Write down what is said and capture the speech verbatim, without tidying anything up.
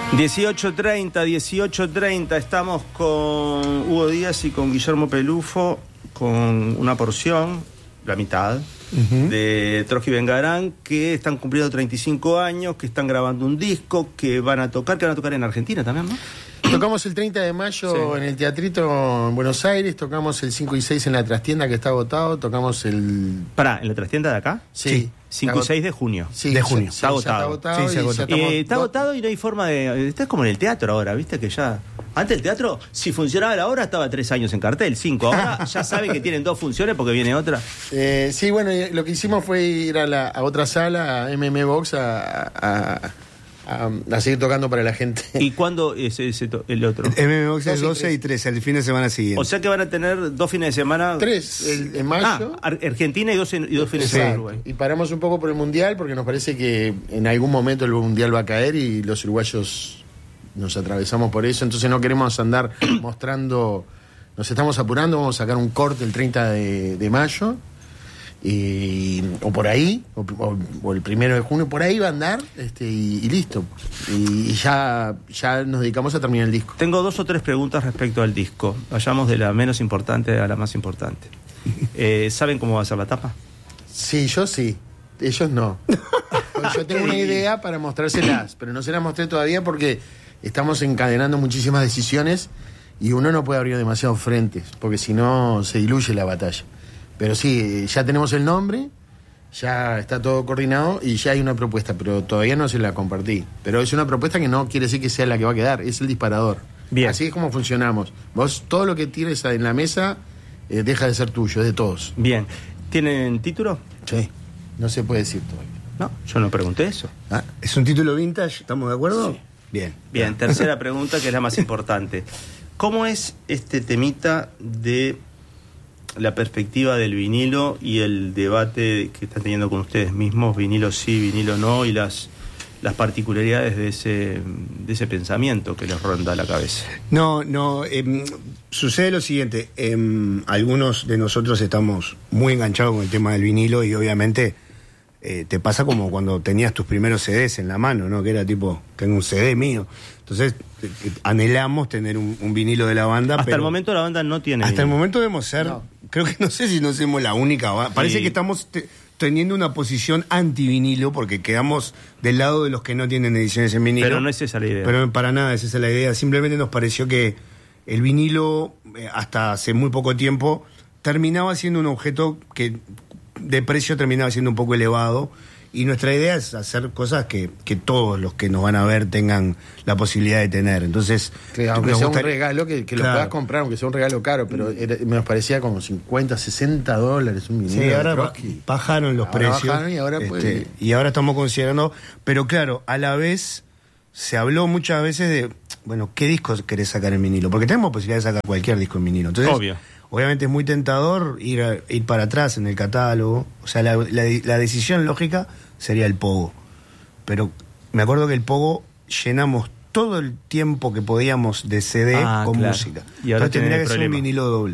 dieciocho treinta, dieciocho treinta, estamos con Hugo Díaz y con Guillermo Pelufo, con una porción, la mitad, uh-huh. de Trotsky Vengarán, que están cumpliendo treinta y cinco años, que están grabando un disco, que van a tocar, que van a tocar en Argentina también, ¿no? Tocamos el treinta de mayo sí. en el Teatrito en Buenos Aires, tocamos el cinco y seis en la Trastienda, que está agotado, tocamos el... Pará, ¿en la Trastienda de acá? Sí. sí. cinco y seis de junio. Sí, de junio. Sí, está, agotado. está agotado. Sí, se agotó. Y eh, está do... agotado y no hay forma de... Esto es como en el teatro ahora, ¿viste? Que ya... Antes el teatro, si funcionaba la hora, estaba tres años en cartel, cinco. Ahora ya saben que tienen dos funciones porque viene otra. Eh, sí, bueno, lo que hicimos fue ir a, la, a otra sala, a M M Box, a... a A, a seguir tocando para la gente. ¿Y cuándo es ese to- el otro? El M M Box es doce y trece, el fin de semana siguiente. O sea que van a tener dos fines de semana. Tres, el, en mayo. Ah, Argentina y dos, en, y dos fines de semana en Uruguay. Y paramos un poco por el Mundial porque nos parece que en algún momento el Mundial va a caer y los uruguayos nos atravesamos por eso. Entonces no queremos andar mostrando. Nos estamos apurando, vamos a sacar un corte el treinta de, de mayo. Y, o por ahí, o, o, o el primero de junio, por ahí va a andar, este, y, y listo. Y, y ya, ya nos dedicamos a terminar el disco. Tengo dos o tres preguntas respecto al disco. Vayamos de la menos importante a la más importante. Eh, ¿Saben cómo va a ser la tapa? Sí, yo sí. Ellos no. Yo tengo una idea para mostrárselas, pero no se las mostré todavía porque estamos encadenando muchísimas decisiones y uno no puede abrir demasiados frentes, porque si no se diluye la batalla. Pero sí, ya tenemos el nombre, ya está todo coordinado y ya hay una propuesta, pero todavía no se la compartí. Pero es una propuesta que no quiere decir que sea la que va a quedar, es el disparador. Bien. Así es como funcionamos. Vos, todo lo que tires en la mesa eh, deja de ser tuyo, es de todos. Bien. ¿Tienen título? Sí, no se puede decir todavía. No, yo no pregunté eso. Ah, ¿es un título vintage? ¿Estamos de acuerdo? Sí. Bien. Bien, tercera pregunta, que es la más importante. ¿Cómo es este temita de la perspectiva del vinilo y el debate que están teniendo con ustedes mismos, vinilo sí, vinilo no, y las las particularidades de ese de ese pensamiento que les ronda la cabeza? No, no, eh, sucede lo siguiente, eh, algunos de nosotros estamos muy enganchados con el tema del vinilo y obviamente eh, te pasa como cuando tenías tus primeros C Ds en la mano, ¿no? Que era tipo, tengo un C D mío. Entonces eh, anhelamos tener un, un vinilo de la banda. Hasta pero el momento la banda no tiene Hasta vinilo. el momento debemos ser, no. creo que no sé si no somos la única banda. Parece sí. que estamos te, teniendo una posición anti-vinilo porque quedamos del lado de los que no tienen ediciones en vinilo. Pero no es esa la idea. Pero para nada es esa la idea. Simplemente nos pareció que el vinilo, eh, hasta hace muy poco tiempo, terminaba siendo un objeto que de precio terminaba siendo un poco elevado. Y nuestra idea es hacer cosas que, que todos los que nos van a ver tengan la posibilidad de tener. Entonces, que aunque nos sea gusta... un regalo, que, que claro. lo puedas comprar, aunque sea un regalo caro, pero era, nos parecía como cincuenta, sesenta dólares un vinilo. Sí, ahora Trotsky. bajaron los ahora precios. Bajaron y ahora este, pues... y ahora estamos considerando, pero claro, a la vez se habló muchas veces de, bueno, ¿qué discos querés sacar en vinilo? Porque tenemos posibilidad de sacar cualquier disco en vinilo. Entonces, obvio. Obviamente es muy tentador ir, a, ir para atrás en el catálogo. O sea, la, la, la decisión lógica sería el Pogo. Pero me acuerdo que el Pogo llenamos todo el tiempo que podíamos de C D ah, con claro. música. Y ahora Entonces tendría que problema. ser un vinilo doble.